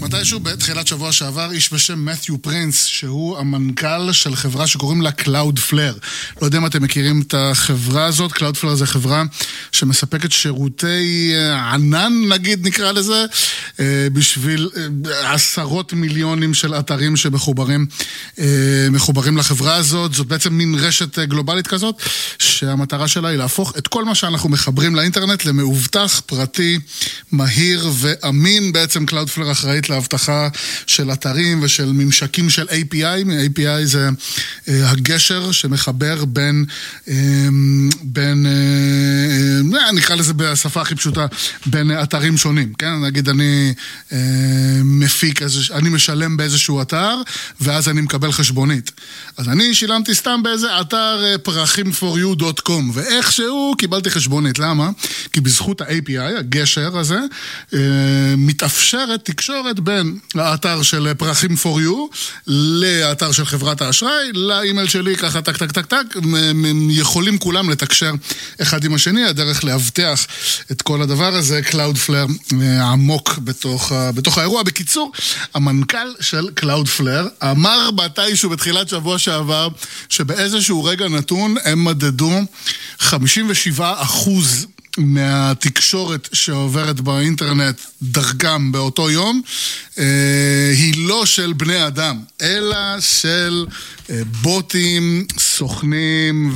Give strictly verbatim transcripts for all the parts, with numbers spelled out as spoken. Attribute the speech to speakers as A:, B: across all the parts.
A: מתישהו בתחילת שבוע שעבר איש בשם מת'יו פרינס, שהוא המנכ"ל של חברה שקוראים לה Cloudflare. לא יודע אם אתם מכירים את החברה הזאת. Cloudflare זה חברה שמספקת שירותי ענן, נגיד נקרא לזה, בשביל עשרות מיליונים של אתרים שמחוברים מחוברים לחברה הזאת. זאת בעצם מין רשת גלובלית כזאת, שהמטרה שלה היא להפוך את כל מה שאנחנו מחברים לאינטרנט למאובטח, פרטי, מהיר ואמין. בעצם Cloudflare אחראית להבטחה של אתרים ושל ממשקים של איי פי איי. איי פי איי זה הגשר שמחבר בין, בין, נקרא לזה בשפה הכי פשוטה, בין אתרים שונים, כן? נגיד אני מפיק, אני משלם באיזשהו אתר, ואז אני מקבל חשבונית. אז אני שילמתי סתם באיזה אתר פרחים פור יו דוט קום, ואיכשהו קיבלתי חשבונית. למה? כי בזכות ה-איי פי איי, הגשר הזה, מתאפשרת תקשורת בין האתר של פרחים פור יו לאתר של חברת האשראי, לאימייל שלי, ככה טק טק טק טק, יכולים כולם לתקשר אחד עם השני. הדרך להבטח את כל הדבר הזה, Cloudflare עמוק בתוך, בתוך האירוע. בקיצור, המנכ"ל של Cloudflare אמר מתישהו בתחילת שבוע שעבר, שבאיזשהו רגע נתון הם מדדו חמישים ושבעה אחוז מהתקשורת שעוברת באינטרנט דרכם באותו יום, היא לא של בני אדם, אלא של בוטים, סוכנים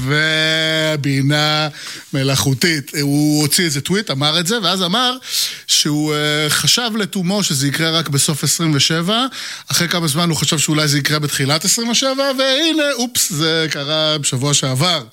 A: ובינה מלאכותית. הוא הוציא איזה טוויט, אמר את זה, ואז אמר שהוא חשב לתומו שזה יקרה רק בסוף עשרים ושבע, אחרי כמה זמן הוא חשב שאולי זה יקרה בתחילת עשרים ושבע, והנה, אופס, זה קרה בשבוע שעבר.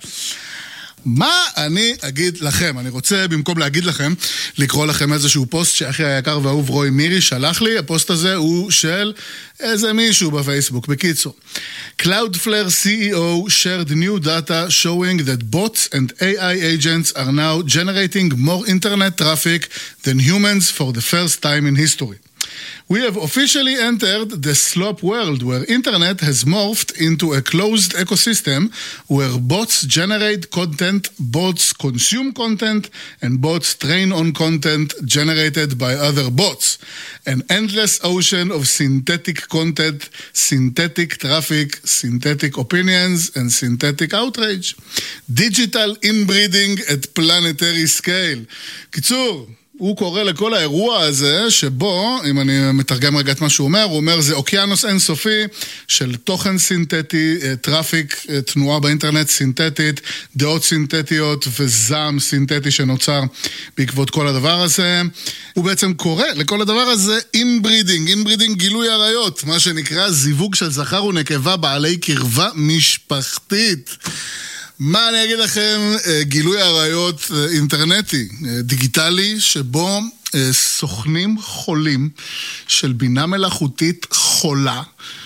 A: מה אני אגיד לכם? אני רוצה במקום להגיד לכם, לקרוא לכם איזשהו פוסט שאחי היקר והאהוב רוי מירי שלח לי. הפוסט הזה הוא של איזה מישהו בפייסבוק. בקיצור, Cloudflare סי אי או shared new data showing that bots and איי איי agents are now generating more internet traffic than humans for the first time in history. We have officially entered the slop world where internet has morphed into a closed ecosystem where bots generate content, bots consume content, and bots train on content generated by other bots. An endless ocean of synthetic content, synthetic traffic, synthetic opinions, and synthetic outrage. Digital inbreeding at planetary scale. קיצור, הוא קורא לכל האירוע הזה שבו, אם אני מתרגם רגע את מה שהוא אומר, הוא אומר זה אוקיינוס אינסופי של תוכן סינתטי, טראפיק, תנועה באינטרנט סינתטית, דעות סינתטיות וזעם סינתטי שנוצר בעקבות כל הדבר הזה. הוא בעצם קורא לכל הדבר הזה inbreeding, inbreeding גילוי עריות, מה שנקרא זיווג של זכר ונקבה בעלי קרבה משפחתית. מה אני אגיד לכם? גילוי עריות אינטרנטי, דיגיטלי, שבו סוכנים חולים של בינה מלאכותית חולה,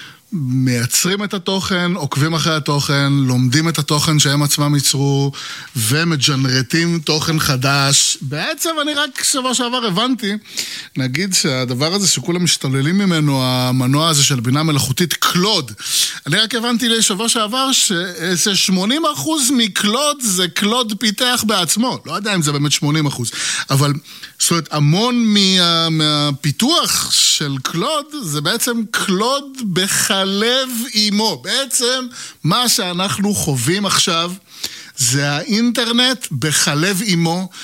A: מייצרים את התוכן, עוקבים אחרי התוכן, לומדים את התוכן שהם עצמם ייצרו, ומג'נרטים תוכן חדש. בעצם אני רק שבוע שעבר הבנתי, נגיד שהדבר הזה שכולם משתוללים ממנו, המנוע הזה של בינה מלאכותית, קלוד. אני רק הבנתי לשבוע שעבר ש-שמונים אחוז מקלוד זה קלוד פיתח בעצמו. לא יודע אם זה באמת שמונים אחוז, אבל זאת אומרת, המון מה, מהפיתוח של קלוד זה בעצם קלוד בחלב אימו. בעצם מה שאנחנו חווים עכשיו זה האינטרנט בחלב אימו,